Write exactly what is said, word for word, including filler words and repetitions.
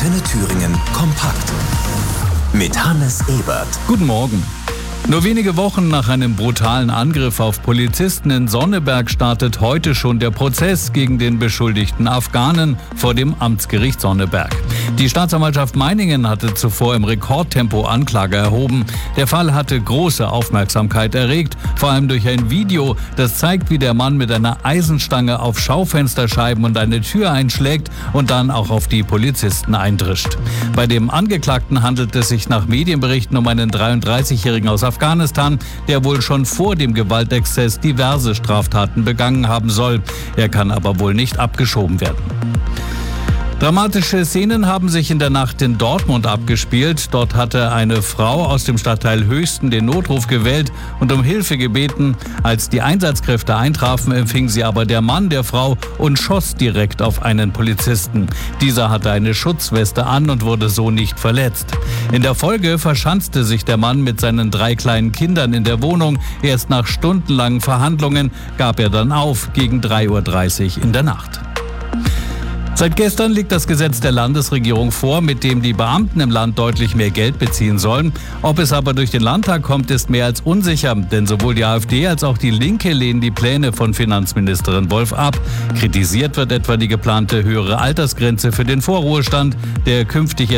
Antenne Thüringen kompakt. Mit Hannes Ebert. Guten Morgen. Nur wenige Wochen nach einem brutalen Angriff auf Polizisten in Sonneberg startet heute schon der Prozess gegen den beschuldigten Afghanen vor dem Amtsgericht Sonneberg. Die Staatsanwaltschaft Meiningen hatte zuvor im Rekordtempo Anklage erhoben. Der Fall hatte große Aufmerksamkeit erregt, vor allem durch ein Video, das zeigt, wie der Mann mit einer Eisenstange auf Schaufensterscheiben und eine Tür einschlägt und dann auch auf die Polizisten eindrischt. Bei dem Angeklagten handelt es sich nach Medienberichten um einen dreiunddreißigjährigen aus Afghanistan, der wohl schon vor dem Gewaltexzess diverse Straftaten begangen haben soll. Er kann aber wohl nicht abgeschoben werden. Dramatische Szenen haben sich in der Nacht in Dortmund abgespielt. Dort hatte eine Frau aus dem Stadtteil Höchsten den Notruf gewählt und um Hilfe gebeten. Als die Einsatzkräfte eintrafen, empfing sie aber der Mann der Frau und schoss direkt auf einen Polizisten. Dieser hatte eine Schutzweste an und wurde so nicht verletzt. In der Folge verschanzte sich der Mann mit seinen drei kleinen Kindern in der Wohnung. Erst nach stundenlangen Verhandlungen gab er dann auf, gegen drei Uhr dreißig in der Nacht. Seit gestern liegt das Gesetz der Landesregierung vor, mit dem die Beamten im Land deutlich mehr Geld beziehen sollen. Ob es aber durch den Landtag kommt, ist mehr als unsicher, denn sowohl die AfD als auch die Linke lehnen die Pläne von Finanzministerin Wolf ab. Kritisiert wird etwa die geplante höhere Altersgrenze für den Vorruhestand, der künftig